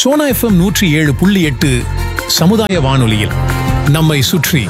Sona FM 107.8 சமுதாய வானொலியில் நம்மை சுற்றி.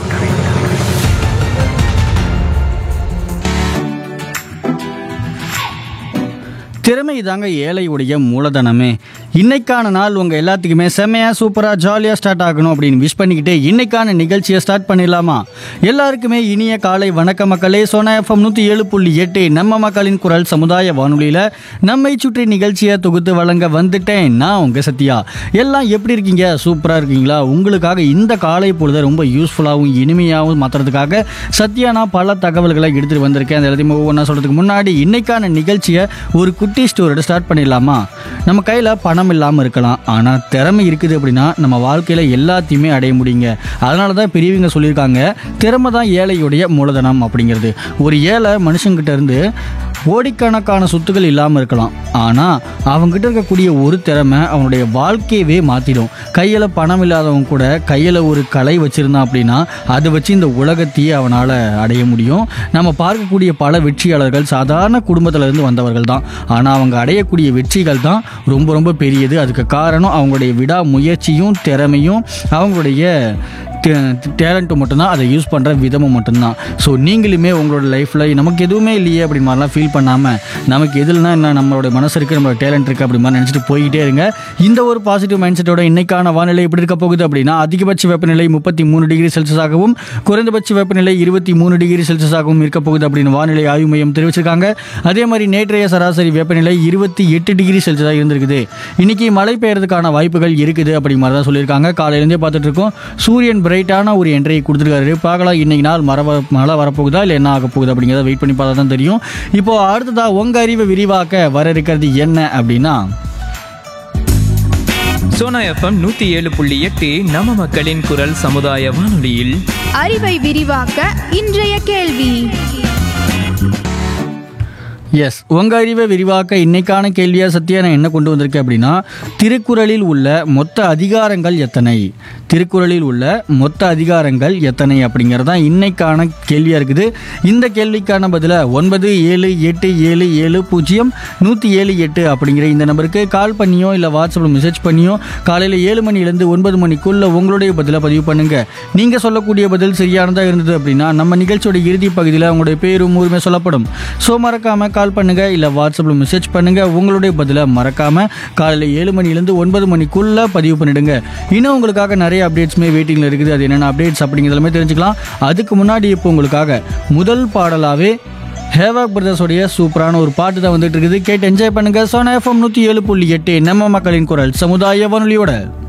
திறமை தாங்க ஏழையுடைய மூலதனமே. இன்னைக்கான நாள் உங்கள் எல்லாத்துக்குமே செம்மையாக சூப்பராக ஜாலியாக ஸ்டார்ட் ஆகணும் அப்படின்னு விஷ் பண்ணிக்கிட்டு இன்னைக்கான நிகழ்ச்சியை ஸ்டார்ட் பண்ணிடலாமா? எல்லாருக்குமே இனிய காலை வணக்க மக்களே. சோனா எஃப்எம் 107.8 நம்ம மக்களின் குரல் சமுதாய வானொலியில் நம்மை சுற்றி நிகழ்ச்சியை தொகுத்து வழங்க வந்துட்டேன். நான் உங்கள் சத்யா. எல்லாம் எப்படி இருக்கீங்க? சூப்பராக இருக்கீங்களா? உங்களுக்காக இந்த காலை பொழுதை ரொம்ப யூஸ்ஃபுல்லாகவும் இனிமையாகவும் மாற்றுறதுக்காக சத்யா நான் பல தகவல்களை எடுத்துகிட்டு வந்திருக்கேன். அந்த எல்லாத்தையும் ஒவ்வொன்றா சொல்கிறதுக்கு முன்னாடி இன்னைக்கான நிகழ்ச்சியை ஒரு குட்டி ஸ்டோரியோட ஸ்டார்ட் பண்ணிடலாமா? நம்ம கையில் பணம் இல்லாமல் இருக்கலாம், ஆனால் திறமை இருக்குது அப்படின்னா நம்ம வாழ்க்கையில் எல்லாத்தையுமே அடைய முடியுங்க. அதனால தான் பெரியவங்க சொல்லியிருக்காங்க, திறமை தான் ஏழையுடைய மூலதனம் அப்படிங்கிறது. ஒரு ஏழை மனுஷங்கிட்ட இருந்து கோடிக்கணக்கான சொத்துக்கள் இல்லாமல் இருக்கலாம், ஆனால் அவங்ககிட்ட இருக்கக்கூடிய ஒரு திறமை அவனுடைய வாழ்க்கையவே மாற்றிடும். கையில் பணம் இல்லாதவங்க கூட கையில் ஒரு கலை வச்சுருந்தான் அப்படின்னா அதை வச்சு இந்த உலகத்தையே அவனால் அடைய முடியும். நம்ம பார்க்கக்கூடிய பல வெற்றியாளர்கள் சாதாரண குடும்பத்திலேருந்து வந்தவர்கள் தான், ஆனால் அவங்க அடையக்கூடிய வெற்றிகள் தான் ரொம்ப ரொம்ப பெரியது. அதுக்கு காரணம் அவங்களுடைய விடாமுயற்சியும் திறமையும் அவங்களுடைய டேலண்ட்டு மட்டும்தான், அதை யூஸ் பண்ணுற விதமும் மட்டும்தான். ஸோ நீங்களுமே உங்களோட லைஃப்பில் நமக்கு எதுவுமே இல்லையே அப்படி மாதிரிலாம் ஃபீல் பண்ணாமல், நமக்கு எதுலனா என்ன, நம்மளோட மனசு இருக்குது, நம்மளோட டேலண்ட் இருக்குது அப்படி மாதிரி நினச்சிட்டு போய்கிட்டே இருங்க. இந்த ஒரு பாசிட்டிவ் மைண்ட் செட்டோட இன்னைக்கான வானிலை எப்படி இருக்க போகுது அப்படின்னா, அதிகபட்ச வெப்பநிலை 33 டிகிரி செல்சியஸாகவும் குறைந்தபட்ச வெப்பநிலை 23 டிகிரி செல்சியஸாகவும் இருக்க போகுது அப்படின்னு வானிலை ஆய்வு மையம் தெரிவிச்சிருக்காங்க. அதே மாதிரி நேற்றைய சராசரி வெப்பநிலை 28 டிகிரி செல்சியஸாக இருந்திருக்குது. இன்னைக்கு மழை பெய்யறதுக்கான வாய்ப்புகள் இருக்குது அப்படி மாதிரி தான் சொல்லியிருக்காங்க. காலையிலேருந்தே பார்த்துட்டு இருக்கோம், சூரியன் பிரைட்டான ஒரு என்ட்ரியை கொடுத்துருக்காரு. பார்க்கலாம் இன்னைக்கு நாள் மழை வரப்போகுதா இல்லை என்ன ஆக போகுது அப்படிங்கிறத வெயிட் பண்ணி பார்த்தா தான் தெரியும். இப்போ அடுத்ததா உங்க அறிவை விரிவாக்க வர இருக்கிறது என்ன அப்படின்னா, சோனா எஃப்எம் 107.8 நம்ம மக்களின் குரல் சமுதாய வானொலியில் அறிவை விரிவாக்க இன்றைய கேள்வி. எஸ், உங்கள் அறிவை விரிவாக்க இன்னைக்கான கேள்வியாக சத்யா நான் என்ன கொண்டு வந்திருக்கேன் அப்படின்னா, திருக்குறளில் உள்ள மொத்த அதிகாரங்கள் எத்தனை? திருக்குறளில் உள்ள மொத்த அதிகாரங்கள் எத்தனை அப்படிங்கிறது தான் இன்னைக்கான கேள்வியாக இருக்குது. இந்த கேள்விக்கான பதிலை 9787700178 அப்படிங்கிற இந்த நம்பருக்கு கால் பண்ணியோ இல்லை வாட்ஸ்அப்பில் மெசேஜ் பண்ணியோ காலையில் 7 மணிலேருந்து 9 மணிக்குள்ளே உங்களுடைய பதிலை பதிவு பண்ணுங்கள். நீங்கள் சொல்லக்கூடிய பதில் சரியானதாக இருந்தது அப்படின்னா நம்ம நிகழ்ச்சியோட இறுதி பகுதியில் உங்களுடைய பேரும் ஊருமே சொல்லப்படும். ஸோ மறக்காமல் கால் பண்ணுங்கள் இல்லை வாட்ஸ்அப்பில் மெசேஜ் பண்ணுங்கள். உங்களுடைய பதிலை மறக்காமல் காலையில் 7 மணிலேருந்து 9 மணிக்குள்ளே பதிவு பண்ணிடுங்க. இன்னும் உங்களுக்காக நிறைய அப்டேட்ஸுமே வெயிட்டிங்கில் இருக்குது. அது என்னென்ன அப்டேட்ஸ் அப்படிங்கிறதுமே தெரிஞ்சுக்கலாம். அதுக்கு முன்னாடி இப்போ உங்களுக்காக முதல் பாடலாகவே ஹேவாக் பிரதர்ஸோடைய சூப்பரான ஒரு பாட்டு தான் வந்துட்டு இருக்குது. கேட்டு என்ஜாய் பண்ணுங்கள். சோனா எஃப்எம் 107.8 நம்ம மக்களின் குரல் சமுதாய வானொலியோட.